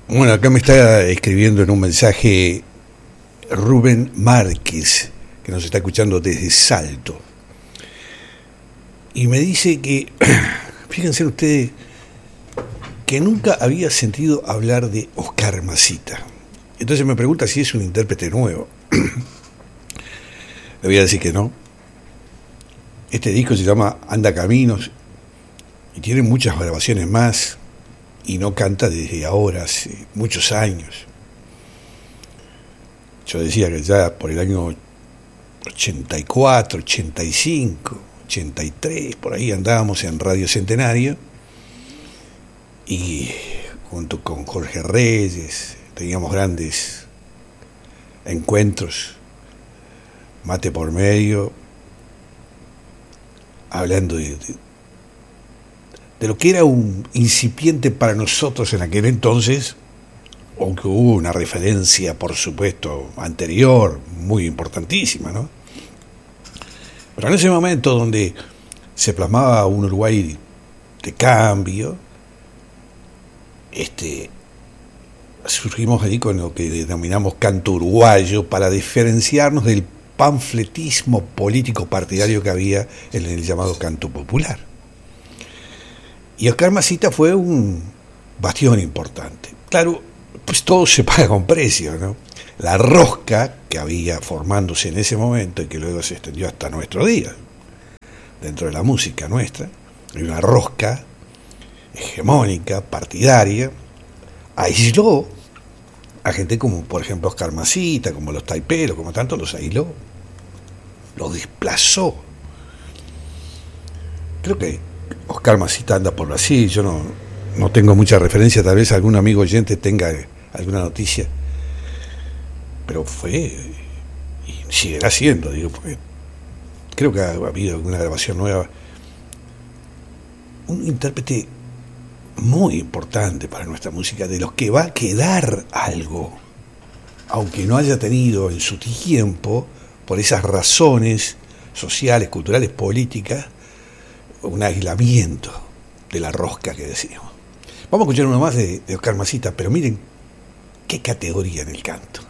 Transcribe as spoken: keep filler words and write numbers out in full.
Bueno, acá me está escribiendo en un mensaje Rubén Márquez, que nos está escuchando desde Salto. Y me dice que, fíjense ustedes, que nunca había sentido hablar de Oscar Masita. Entonces me pregunta si es un intérprete nuevo. Le voy a decir que no. Este disco se llama Anda Caminos y tiene muchas grabaciones más y no canta desde ahora, hace muchos años. Yo decía que ya por el año ochenta y cuatro, ochenta y cinco, ochenta y tres, por ahí andábamos en Radio Centenario y junto con Jorge Reyes teníamos grandes encuentros, mate por medio, hablando de, de, de lo que era un incipiente para nosotros en aquel entonces, aunque hubo una referencia, por supuesto, anterior, muy importantísima, ¿no? Pero en ese momento donde se plasmaba un Uruguay de cambio, este, surgimos allí con lo que denominamos canto uruguayo para diferenciarnos del panfletismo político partidario que había en el llamado canto popular. Y Oscar Masita fue un bastión importante. Claro, pues todo se paga con precio, ¿no? La rosca que había formándose en ese momento y que luego se extendió hasta nuestro día, dentro de la música nuestra, hay una rosca hegemónica, partidaria, aisló a gente como, por ejemplo, Oscar Masita, como los taiperos, como tanto, los aisló, los desplazó. Creo que Oscar Masita anda por así, yo no, no tengo mucha referencia, tal vez algún amigo oyente tenga alguna noticia, pero fue y seguirá siendo, digo, porque creo que ha habido alguna grabación nueva, un intérprete muy importante para nuestra música, de los que va a quedar algo, aunque no haya tenido en su tiempo, por esas razones sociales, culturales, políticas, un aislamiento de la rosca que decíamos. Vamos a escuchar uno más de, de Oscar Masita, pero miren qué categoría en el canto.